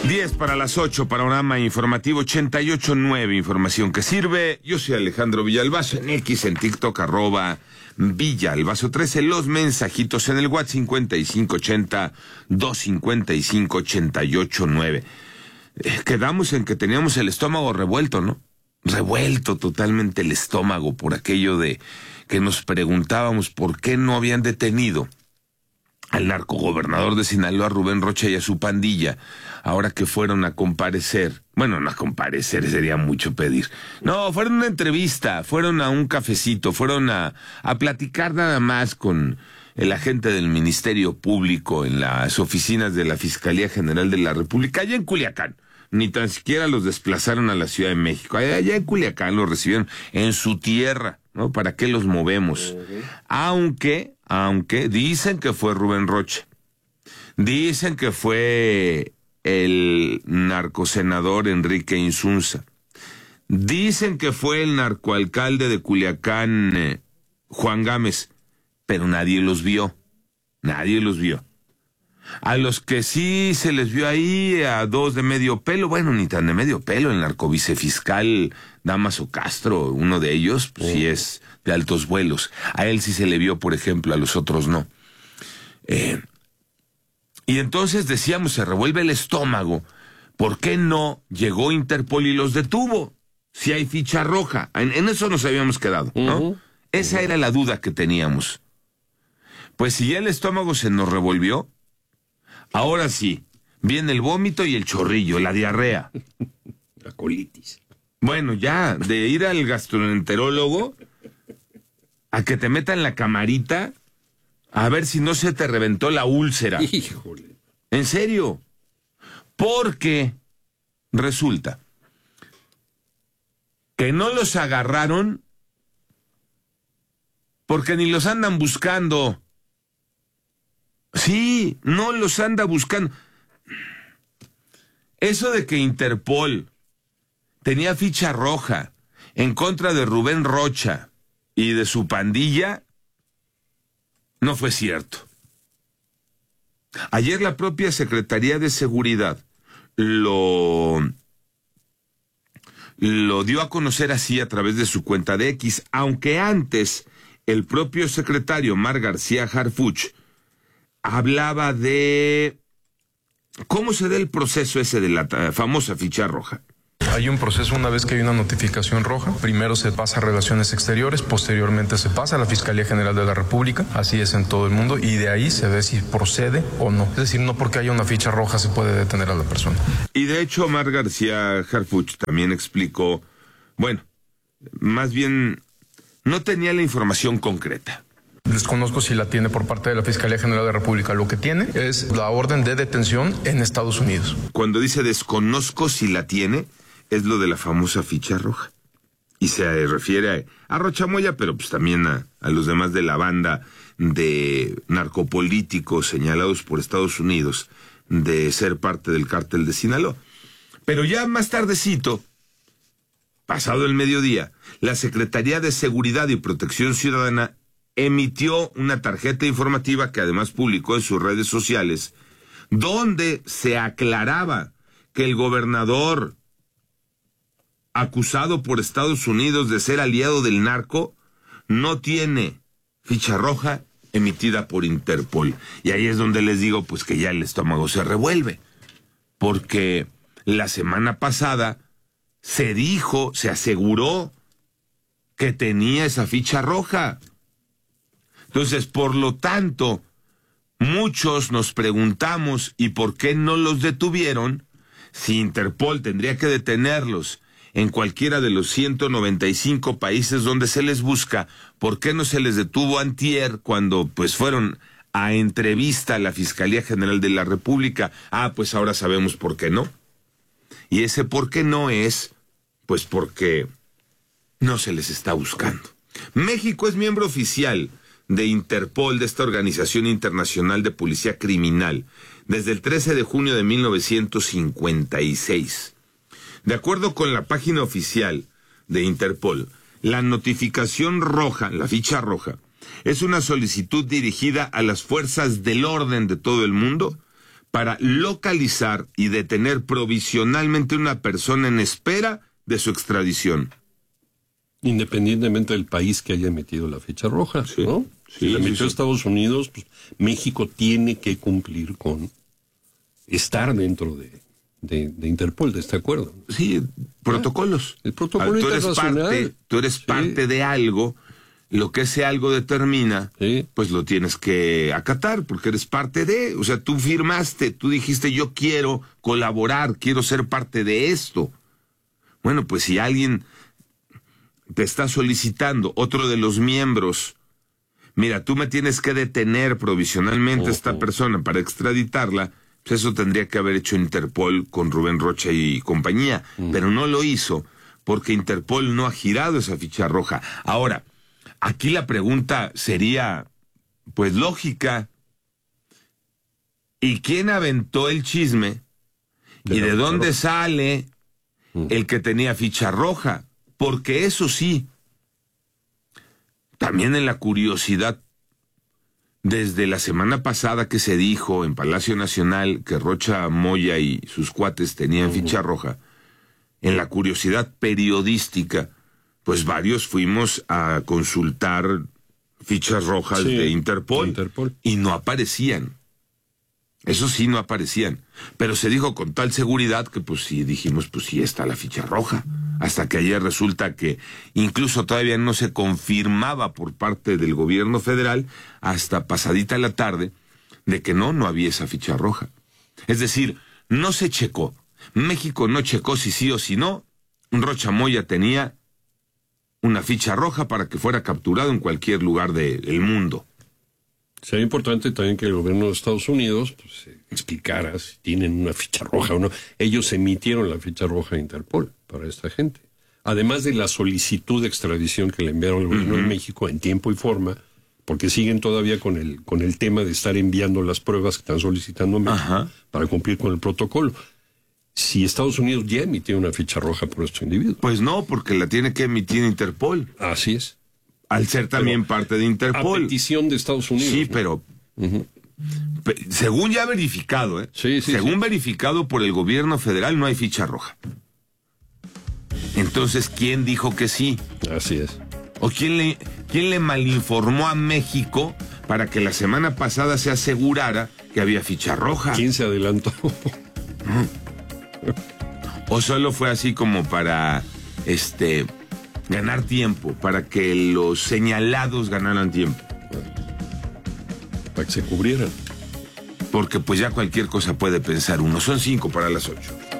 10 para las 8, panorama informativo 88.9, información que sirve. Yo soy Alejandro Villalbazo, en X, en TikTok, @Villalbazo13, los mensajitos en el WhatsApp 5580-255-889. Quedamos en que teníamos el estómago revuelto, ¿no? Revuelto totalmente el estómago por aquello de que nos preguntábamos por qué no habían detenido al narcogobernador de Sinaloa, Rubén Rocha, y a su pandilla, ahora que fueron a comparecer. Bueno, no a comparecer, sería mucho pedir. No, fueron a una entrevista, fueron a un cafecito, fueron a platicar nada más con el agente del Ministerio Público en las oficinas de la Fiscalía General de la República, allá en Culiacán. Ni tan siquiera los desplazaron a la Ciudad de México. Allá en Culiacán los recibieron en su tierra, ¿no? ¿Para qué los movemos? Aunque dicen que fue Rubén Rocha. Dicen que fue el narcosenador Enrique Insunza. Dicen que fue el narcoalcalde de Culiacán, Juan Gámez. Pero nadie los vio. Nadie los vio. A los que sí se les vio ahí, a dos de medio pelo, bueno, ni tan de medio pelo, el narcovicefiscal Damaso Castro, uno de ellos, pues sí es de altos vuelos. A él sí se le vio, por ejemplo, a los otros no. Y entonces decíamos, se revuelve el estómago. ¿Por qué no llegó Interpol y los detuvo? Si hay ficha roja. En eso nos habíamos quedado, ¿no? Esa era la duda que teníamos. Pues si ya el estómago se nos revolvió, ahora sí, viene el vómito y el chorrillo, la diarrea. La colitis. Bueno, ya, de ir al gastroenterólogo a que te metan la camarita a ver si no se te reventó la úlcera. Híjole. En serio. Porque resulta que no los agarraron porque ni los andan buscando. Sí, no los anda buscando. Eso de que Interpol tenía ficha roja en contra de Rubén Rocha y de su pandilla, no fue cierto. Ayer la propia Secretaría de Seguridad lo dio a conocer así a través de su cuenta de X, aunque antes el propio secretario Mar García Harfuch hablaba de cómo se da el proceso ese de la famosa ficha roja. Hay un proceso una vez que hay una notificación roja. Primero se pasa a Relaciones Exteriores, posteriormente se pasa a la Fiscalía General de la República. Así es en todo el mundo y de ahí se ve si procede o no. Es decir, no porque haya una ficha roja se puede detener a la persona. Y de hecho Mar García Harfuch también explicó, bueno, más bien no tenía la información concreta. Desconozco si la tiene por parte de la Fiscalía General de la República. Lo que tiene es la orden de detención en Estados Unidos. Cuando dice desconozco si la tiene, es lo de la famosa ficha roja. Y se refiere a Rocha Moya, pero pues también a los demás de la banda de narcopolíticos señalados por Estados Unidos de ser parte del cártel de Sinaloa. Pero ya más tardecito, pasado el mediodía, la Secretaría de Seguridad y Protección Ciudadana emitió una tarjeta informativa que además publicó en sus redes sociales, donde se aclaraba que el gobernador acusado por Estados Unidos de ser aliado del narco no tiene ficha roja emitida por Interpol. Y ahí es donde les digo pues que ya el estómago se revuelve, porque la semana pasada se dijo, se aseguró que tenía esa ficha roja. Entonces, por lo tanto, muchos nos preguntamos, ¿y por qué no los detuvieron? Si Interpol tendría que detenerlos en cualquiera de los 195 países donde se les busca, ¿por qué no se les detuvo antier cuando pues fueron a entrevista a la Fiscalía General de la República? Ah, pues ahora sabemos por qué no. Y ese por qué no es, pues porque no se les está buscando. México es miembro oficial de Interpol, de esta organización internacional de policía criminal, desde el 13 de junio de 1956. De acuerdo con la página oficial de Interpol, la notificación roja, la ficha roja, es una solicitud dirigida a las fuerzas del orden de todo el mundo para localizar y detener provisionalmente una persona en espera de su extradición. Independientemente del país que haya emitido la ficha roja, Sí, ¿no? sí, Si la emitió sí. Estados Unidos, pues México tiene que cumplir con estar dentro de Interpol, de este acuerdo. Sí, protocolos. El protocolo internacional. Tú eres Sí. parte de algo, lo que ese algo determina, Sí. pues lo tienes que acatar, porque eres parte de, o sea, tú firmaste, tú dijiste yo quiero colaborar, quiero ser parte de esto. Bueno, pues si alguien te está solicitando, otro de los miembros, mira, tú me tienes que detener provisionalmente a esta persona para extraditarla, pues eso tendría que haber hecho Interpol con Rubén Rocha y compañía, pero no lo hizo porque Interpol no ha girado esa ficha roja. Ahora, aquí la pregunta sería, pues lógica, ¿y quién aventó el chisme? ¿Y de dónde sale el que tenía ficha roja? Porque eso sí, también en la curiosidad, desde la semana pasada que se dijo en Palacio Nacional que Rocha Moya y sus cuates tenían ficha roja, en la curiosidad periodística, pues varios fuimos a consultar fichas rojas Sí, de Interpol, de Interpol. y no aparecían. Eso sí, no aparecían. Pero se dijo con tal seguridad que pues sí, dijimos, pues sí está la ficha roja. Hasta que ayer resulta que incluso todavía no se confirmaba por parte del gobierno federal, hasta pasadita la tarde, de que no había esa ficha roja. Es decir, no se checó. México no checó si sí o si no. Rocha Moya tenía una ficha roja para que fuera capturado en cualquier lugar del mundo. Sería importante también que el gobierno de Estados Unidos pues, explicara si tienen una ficha roja o no. Ellos emitieron la ficha roja a Interpol para esta gente. Además de la solicitud de extradición que le enviaron al gobierno de México en tiempo y forma, porque siguen todavía con el tema de estar enviando las pruebas que están solicitando a México para cumplir con el protocolo. Si Estados Unidos ya emitió una ficha roja por estos individuos. Pues no, porque la tiene que emitir Interpol, Así es. al ser también parte de A Interpol. petición de Estados Unidos. Sí, ¿no? pero según ya verificado, según verificado por el gobierno federal, no hay ficha roja. Entonces, ¿quién dijo que sí? Así es. ¿O quién le malinformó a México para que la semana pasada se asegurara que había ficha roja? ¿Quién se adelantó? ¿O solo fue así como para ganar tiempo, para que los señalados ganaran tiempo? Para que se cubrieran. Porque pues ya cualquier cosa puede pensar uno. Son 5 para las 8.